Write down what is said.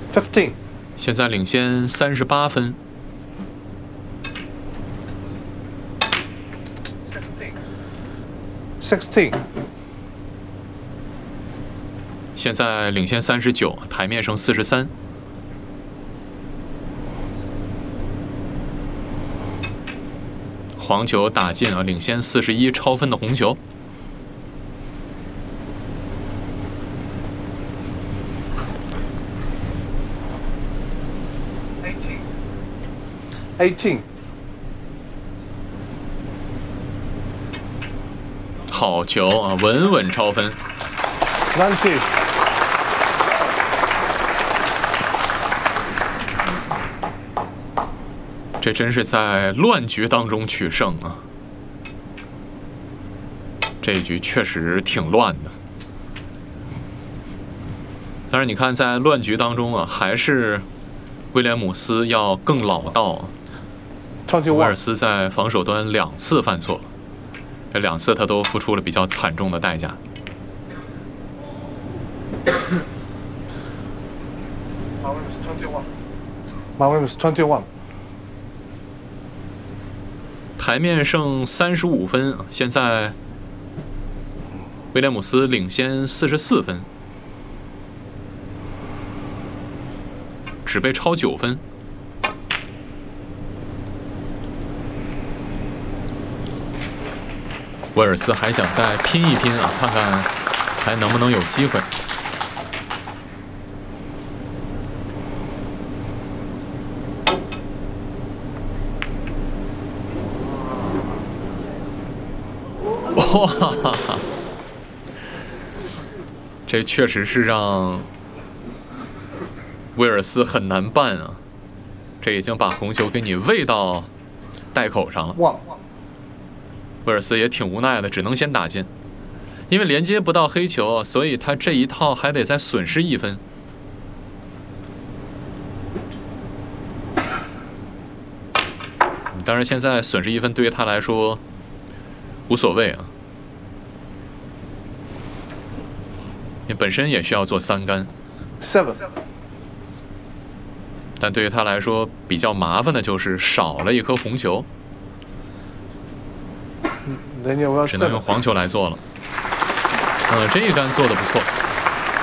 15。 现在领先38分。 16。 现在领先39，台面剩43。黄球打进啊，领先41，超分的红球。 18。 好球啊，稳稳超分。 20。 这真是在乱局当中取胜啊！这一局确实挺乱的。但是你看，在乱局当中啊，还是威廉姆斯要更老道。威尔斯在防守端2次犯错，这2次他都付出了比较惨重的代价。 马威姆斯21。 台面剩35分，现在威廉姆斯领先44分，只被超9分。威尔斯还想再拼一拼啊，看看还能不能有机会。哇，这确实是让威尔斯很难办啊！这已经把红球给你喂到袋口上了。威尔斯也挺无奈的，只能先打进，因为连接不到黑球，所以他这一套还得再损失1分。当然，现在损失1分对于他来说无所谓啊，你本身也需要做3杆。 7。 但对于他来说比较麻烦的就是少了一颗红球，只能用黄球来做了。这一杆做得不错。